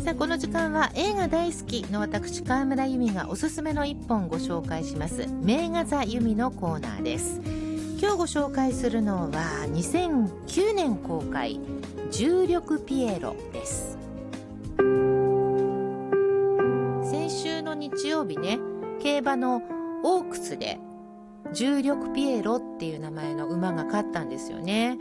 さあ、この時間は映画大好きの私川村由美がおすすめの一本ご紹介します名画座由美のコーナーです。今日ご紹介するのは2009年公開重力ピエロです。先週の日曜日ね、競馬のオークスで重力ピエロっていう名前の馬が勝ったんですよね。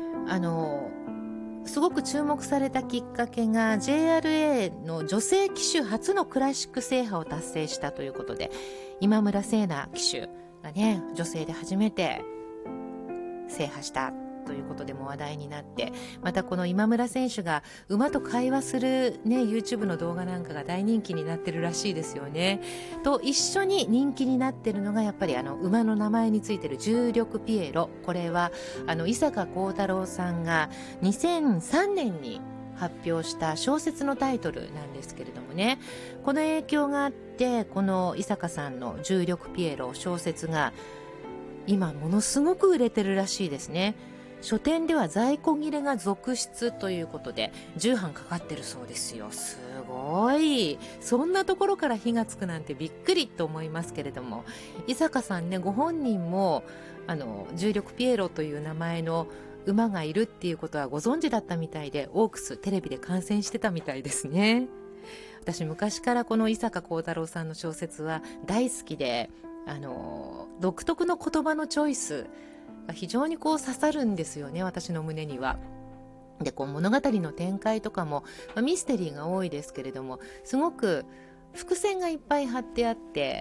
すごく注目されたきっかけが JRA の女性騎手初のクラシック制覇を達成したということで、今村聖奈騎手がね、女性で初めて制覇したということでも話題になって、またこの今村選手が馬と会話する、ね、YouTube の動画なんかが大人気になってるらしいですよね。と一緒に人気になってるのがやっぱり馬の名前についてる重力ピエロ。これは伊坂幸太郎さんが2003年に発表した小説のタイトルなんですけれどもね、この影響があってこの伊坂さんの重力ピエロ小説が今ものすごく売れてるらしいですね。書店では在庫切れが続出ということで10版かかってるそうですよ。すごい。そんなところから火がつくなんてびっくりと思いますけれども、伊坂さんね、ご本人も重力ピエロという名前の馬がいるっていうことはご存知だったみたいで、オークステレビで観戦してたみたいですね。私昔からこの伊坂幸太郎さんの小説は大好きで、独特の言葉のチョイスが非常に刺さるんですよね、私の胸には。で、物語の展開とかも、ミステリーが多いですけれども、すごく伏線がいっぱい貼ってあって、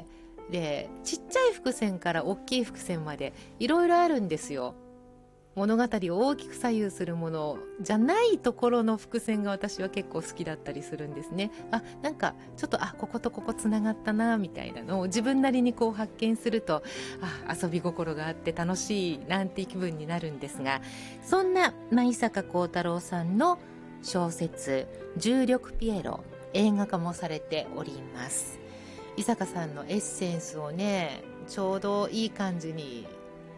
でちっちゃい伏線から大きい伏線までいろいろあるんですよ。物語を大きく左右するものじゃないところの伏線が私は結構好きだったりするんですね。なんかちょっとこことここつながったなみたいなのを自分なりに発見すると、遊び心があって楽しいなんて気分になるんですが、そんな伊坂幸太郎さんの小説重力ピエロ、映画化もされております。伊坂さんのエッセンスをね、ちょうどいい感じに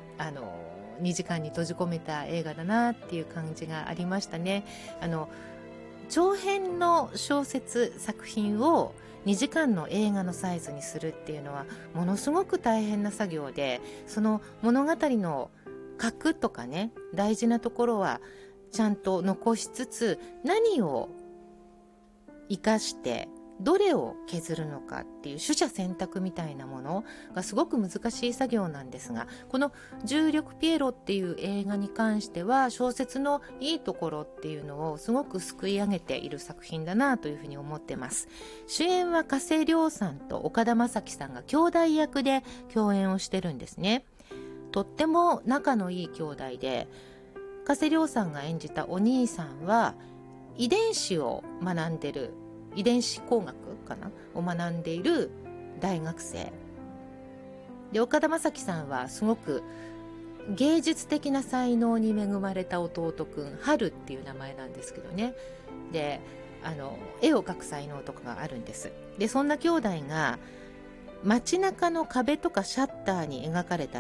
2時間に閉じ込めた映画だなっていう感じがありましたね。長編の小説作品を2時間の映画のサイズにするっていうのはものすごく大変な作業で、その物語の核とかね、大事なところはちゃんと残しつつ、何を生かしてどれを削るのかっていう取捨選択みたいなものがすごく難しい作業なんですが、この重力ピエロっていう映画に関しては小説のいいところっていうのをすごくすくい上げている作品だなというふうに思ってます。主演は加瀬亮さんと岡田将生さんが兄弟役で共演をしてるんですね。とっても仲のいい兄弟で、加瀬亮さんが演じたお兄さんは遺伝子を学んでる、遺伝子工学かなを学んでいる大学生で、岡田将生さんはすごく芸術的な才能に恵まれた弟くん、春っていう名前なんですけどね。で絵を描く才能とかがあるんです。でそんな兄弟が街中の壁とかシャッターに描かれた